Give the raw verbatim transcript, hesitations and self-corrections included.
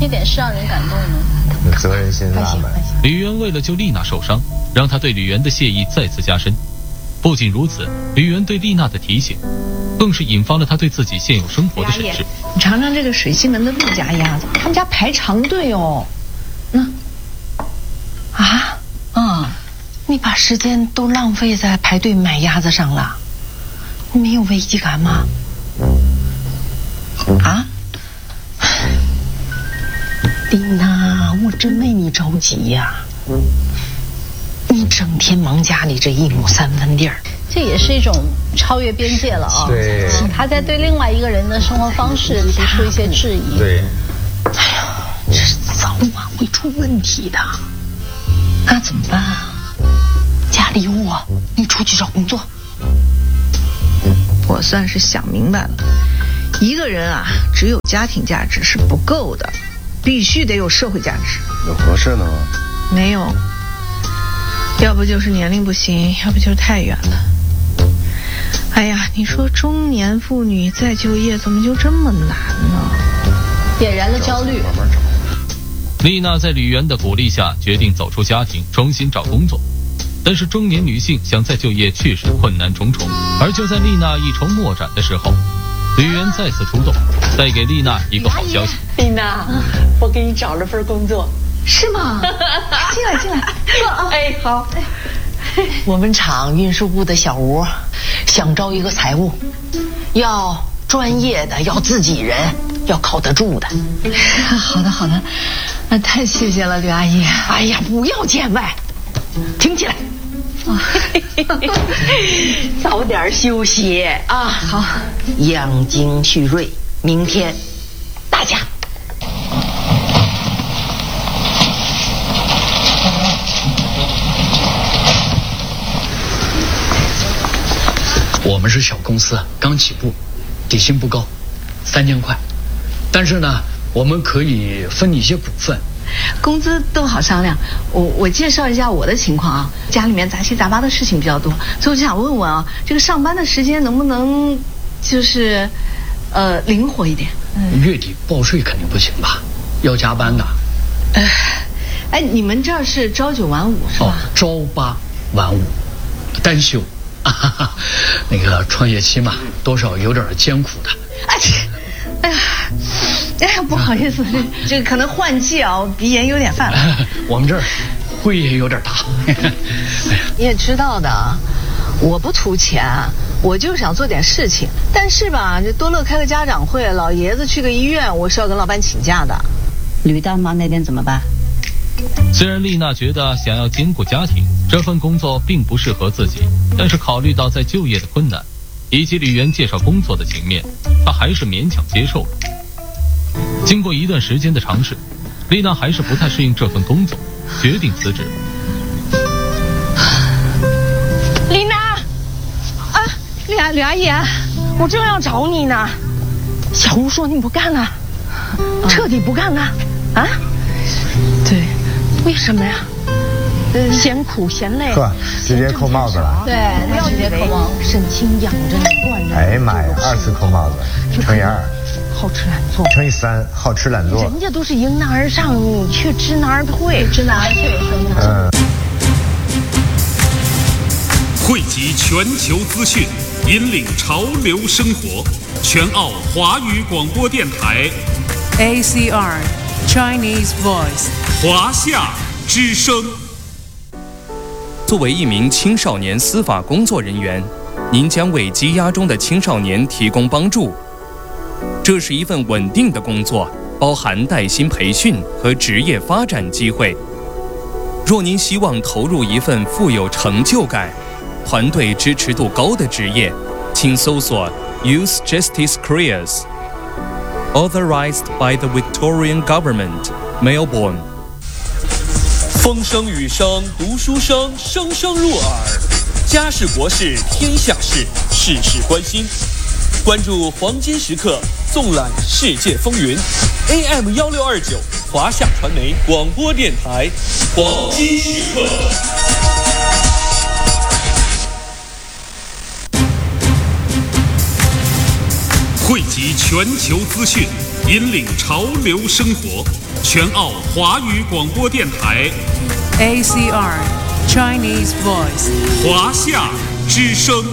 这点是让人感动的。 有责任心拉满。 吕媛为了救丽娜受伤，让她对吕媛的谢意再次加深。不仅如此，吕媛对丽娜的提醒，更是引发了她对自己现有生活的审视。 你尝尝这个水西门的陆家鸭子，他们家排长队哦。嗯，啊啊，你把时间都浪费在排队买鸭子上了，你没有危机感吗？啊？丽娜，我真为你着急呀、啊！你整天忙家里这一亩三分地儿， 这也是一种超越边界了啊！ 对， 他在对另外一个人的生活方式提出一些质疑。 对， 哎呀，这早晚会出问题的。那怎么办啊？家里有我，你出去找工作。我算是想明白了，一个人啊，只有家庭价值是不够的，必须得有社会价值。 有合适的吗？ 没有，要不就是年龄不行，要不就是太远了。哎呀，你说中年妇女再就业怎么就这么难呢？ 点燃了焦虑。 丽娜在吕媛的鼓励下决定走出家庭，重新找工作。但是中年女性想再就业确实困难重重，而就在丽娜一筹莫展的时候，吕媛再次出动，带给丽娜一个好消息。 丽娜，我给你找了份工作。是吗？进来进来，坐啊！哎，好。我们厂运输部的小吴想招一个财务，要专业的，要自己人，要靠得住的。好的好的，那太谢谢了，吕阿姨。哎呀，不要见外，听起来。早点休息啊！好，养精蓄锐，明天大家。 我们是小公司，刚起步，底薪不高，三千块，但是呢，我们可以分你一些股份。 工资都好商量，我我介绍一下我的情况啊，家里面杂七杂八的事情比较多，所以我就想问问啊，这个上班的时间能不能就是，呃，灵活一点？ 嗯、月底报税肯定不行吧？要加班的。 呃，哎，你们这儿是朝九晚五是吧？ 哦，朝八晚五，单休。啊哈哈，那个创业期嘛，多少有点艰苦的。 哎，哎呀，哎呀，不好意思，这个可能换季啊，鼻炎有点犯了。 我们这儿会也有点大。哎呀， 你也知道的，我不图钱，我就想做点事情。但是吧，这多乐开个家长会，老爷子去个医院，我是要跟老板请假的。 吕大妈那边怎么办？ 虽然丽娜觉得想要兼顾家庭，这份工作并不适合自己，但是考虑到在就业的困难，以及吕媛介绍工作的情面，她还是勉强接受了。经过一段时间的尝试，丽娜还是不太适应这份工作，决定辞职。 丽娜，啊，吕阿吕阿姨，我正要找你呢。小吴说你不干了，彻底不干了，啊？对，为什么呀？嫌苦嫌累， 呵，直接扣帽子了。 对，不要直接扣帽。 沈清养着你惯着。 哎呀妈呀，二次扣帽子，乘以二， 好吃懒做； 乘以三，好吃懒做。 人家都是迎难而上，你却知难而退， 知难而退也说呢。 嗯。 汇集全球资讯，引领潮流生活，全澳华语广播电台 A C R Chinese Voice 华夏之声。 作为一名青少年司法工作人员，您将为羁押中的青少年提供帮助。这是一份稳定的工作，包含带薪培训和职业发展机会。若您希望投入一份富有成就感、团队支持度高的职业，请搜索 Youth Justice Careers。 Authorized by the Victorian Government, Melbourne。 风声雨声读书声，声声入耳。家事国事天下事，事事关心。关注黄金时刻，纵览世界风云。A M 幺六二九华夏传媒广播电台，黄金时刻。 汇集全球资讯， 引领潮流生活，全澳华语广播电台 A C R Chinese Voice 华夏之声。